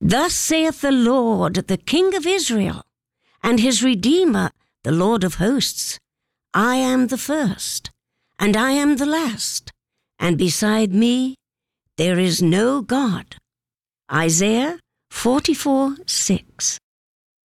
Thus saith the Lord, the King of Israel, and his Redeemer, the Lord of hosts, I am the first, and I am the last, and beside me there is no God. Isaiah 44:6.